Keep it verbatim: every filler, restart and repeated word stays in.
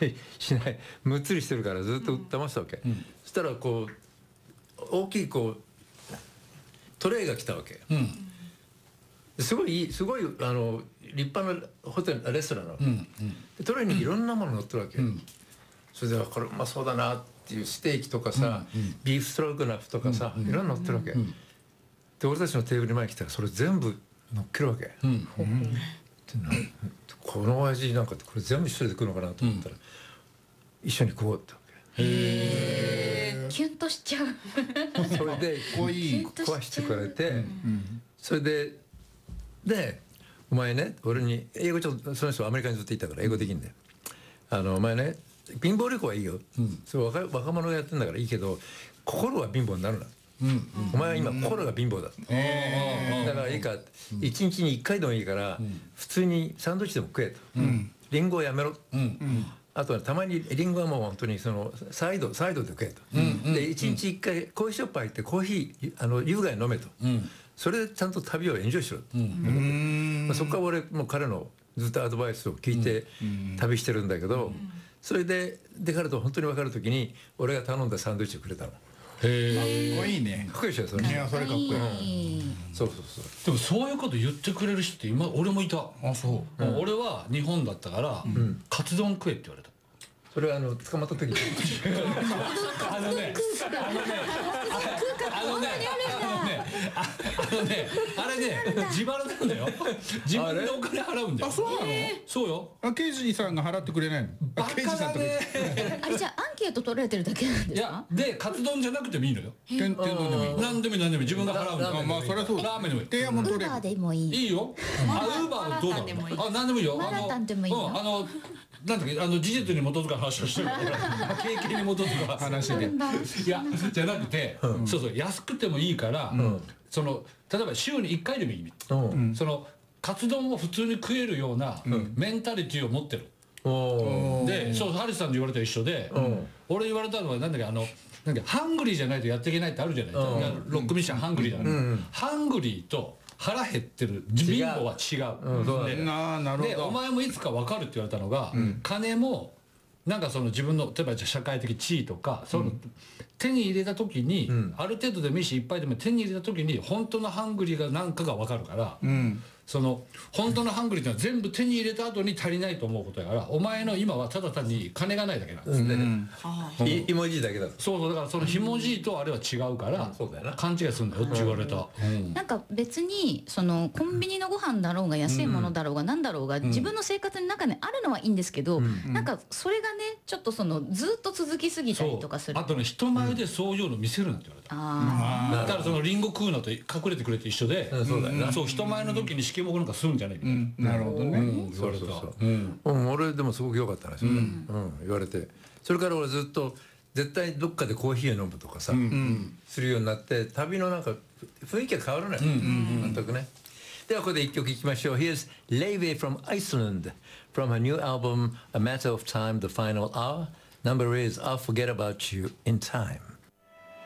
しないむっつりしてるからずっと騙したわけ、うん、そしたらこう大きいこうトレイが来たわけ、うん、すごいすごいあの立派なホテルレストランなの、うんうん、でトレイにいろんなもの乗ってるわけ、うん、それでこれうまそうだなっていうステーキとかさ、うんうん、ビーフストローグナフとかさ、うん、いろんな乗ってるわけ、うん、で俺たちのテーブル前に来たらそれ全部乗っけるわけ、うんうん、この味なんかってこれ全部一人で食うのかなと思ったら、うん、一緒に食おうってわけ。 へーキュンとしちゃうそれで壊してくれて、うん、それででお前ね俺に英語ちょっとその人はアメリカにずっといたから英語できんだよ、あのお前ね貧乏旅行はいいよ、うん、それ 若, 若者がやってんだからいいけど心は貧乏になるな、うんうん、お前は今心が貧乏だ、うん、だからいいか一日にいっかいでもいいから、うん、普通にサンドイッチでも食えと、うん、リンゴをやめろ、うんうん、あとはたまにリンゴはもう本当にそのサイドサイドで食えと、うんうん、でいちにちいっかいコーヒーショップ入ってコーヒーあの優雅に飲めと、うん、それでちゃんと旅をエンジョイしろ、うん、まあ、そこから俺もう彼のずっとアドバイスを聞いて旅してるんだけど、うん、それでで彼と本当に分かる時に俺が頼んだサンドイッチをくれたの。 へえ、かっこいいね。 かっこいいでしょそれ。 いやそれかっこいい、 うん、そうそうそう。 でもそういうこと言ってくれる人って今俺もいた。 あそう、 うん、俺は日本だったから、うん、カツ丼食えって言われた。 それはあの捕まった時にあのねあのねあのねあのねあれね自腹なんだよ。自分でお金払うんだよ。 あ、そうなの？ そうよ。 あ、刑事さんが払ってくれないの？ バカだね。 あれじゃあアンケート取られてるだけなんですか？ いやでカツ丼じゃなくてもいいのよ。 天丼でもいい。 何でもいい何でもいい自分が払うんだよ。 あ、まあそれはそうだ。 ラーメンでもいい。 提案も取れる。 ウーバーでもいい。 いいよ。あ、ウーバーどうだろう。あ、何でもいいよ。 マラタンでもいいよ。 あのなんだっけ、あの事実に基づく話をしてるから経験に基づく話でいやじゃなくて、うん、そうそう安くてもいいから、うん、その例えば週にいっかいでもいい、うん、そのカツ丼を普通に食えるようなメンタリティを持ってる、うん、でそうハリスさんに言われた一緒で、うん、俺言われたのはなんだっけあのなんかハングリーじゃないとやっていけないってあるじゃないですか、うん、ロックミッションハングリーだから、うん、ハングリーと腹減ってる貧乏は違う、うん、そうだね、ななるほど。でお前もいつか分かるって言われたのが、うん、金もなんかその自分の例えば社会的地位とかその、うん、手に入れた時に、うん、ある程度でもいいしいっぱいでも手に入れた時に本当のハングリーが何かが分かるから、うん、その本当のハングリーってのは全部手に入れた後に足りないと思うことやからお前の今はただ単に金がないだけなんですね、うんうん、ひもじいだけだ。 そうそうだからそのひもじいとあれは違うから、うん、勘違いするんだよって言われた、 うん、なんか別にそのコンビニのご飯だろうが安いものだろうが何だろうが、うん、自分の生活の中にあるのはいいんですけど、うん、なんかそれがねちょっとそのずっと続きすぎたりとかする。 あとね人前でそういうの見せるなって言われた、うん、あだからそのリンゴ食うのと隠れてくれて一緒で、うん、そうだよな、そう人前の時に色目なんかするんじゃないみたいな、うん、 なるほどね、うん、 言われた。そうそうそう、うんうん、俺でもすごく良かったんですよね、うんうん、言われてそれから俺ずっと絶対どっかでコーヒーを飲むとかさ、うんうん、するようになって旅のなんか雰囲気が変わるのよ、うんうんうん、全くね。ではここで一曲いきましょう。 Here's Leivey from Iceland from her new album A Matter of Time, The Final Hour. Number is I'll Forget About You in Time.